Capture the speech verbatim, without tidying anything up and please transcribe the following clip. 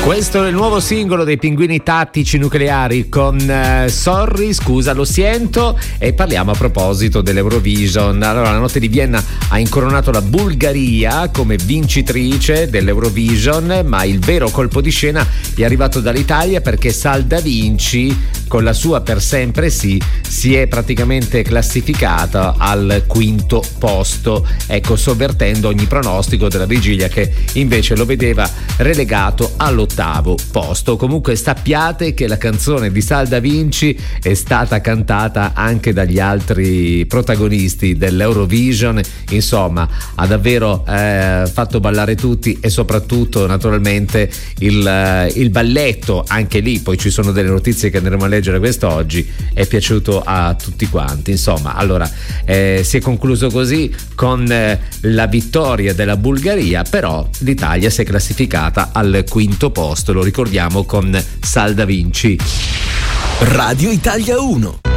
Questo è il nuovo singolo dei Pinguini Tattici Nucleari con uh, Sorry, scusa, lo siento, e parliamo a proposito dell'Eurovision. Allora, la notte di Vienna ha incoronato la Bulgaria come vincitrice dell'Eurovision, ma il vero colpo di scena è arrivato dall'Italia, perché Sal Da Vinci, con la sua Per sempre sì, si è praticamente classificata al quinto posto, ecco, sovvertendo ogni pronostico della vigilia che invece lo vedeva relegato all'ottavo posto. Comunque sappiate che la canzone di Sal Da Vinci è stata cantata anche dagli altri protagonisti dell'Eurovision, insomma ha davvero eh, fatto ballare tutti, e soprattutto naturalmente il, eh, il balletto, anche lì poi ci sono delle notizie che andremo a leggere quest'oggi, è piaciuto a tutti quanti. Insomma, allora eh, si è concluso così con eh, la vittoria della Bulgaria, però l'Italia si è classificata al quinto posto, lo ricordiamo, con Sal Da Vinci. Radio Italia uno.